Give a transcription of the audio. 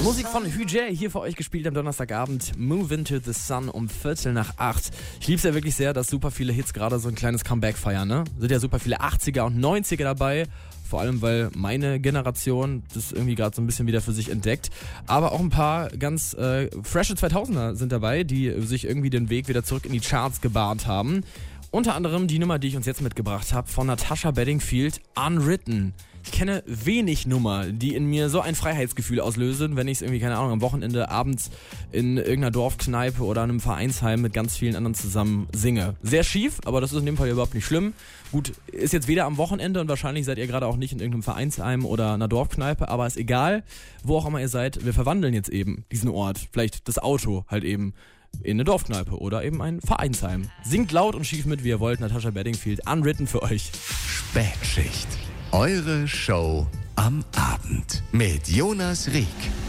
Musik von Hüjay hier für euch gespielt am Donnerstagabend. Move into the Sun um 7:45. Ich lieb's ja wirklich sehr, dass super viele Hits gerade so ein kleines Comeback feiern, ne? Sind ja super viele 80er und 90er dabei. Vor allem, weil meine Generation das irgendwie gerade so ein bisschen wieder für sich entdeckt. Aber auch ein paar ganz frische 2000er sind dabei, die sich irgendwie den Weg wieder zurück in die Charts gebahnt haben. Unter anderem die Nummer, die ich uns jetzt mitgebracht habe, von Natasha Bedingfield, Unwritten. Ich kenne wenig Nummer, die in mir so ein Freiheitsgefühl auslösen, wenn ich es irgendwie, keine Ahnung, am Wochenende abends in irgendeiner Dorfkneipe oder einem Vereinsheim mit ganz vielen anderen zusammen singe. Sehr schief, aber das ist in dem Fall überhaupt nicht schlimm. Gut, ist jetzt weder am Wochenende und wahrscheinlich seid ihr gerade auch nicht in irgendeinem Vereinsheim oder einer Dorfkneipe, aber ist egal, wo auch immer ihr seid, wir verwandeln jetzt eben diesen Ort, vielleicht das Auto halt eben in eine Dorfkneipe oder eben ein Vereinsheim. Singt laut und schief mit, wie ihr wollt, Natasha Bedingfield, Unwritten für euch. Spätschicht. Eure Show am Abend mit Jonas Rieck.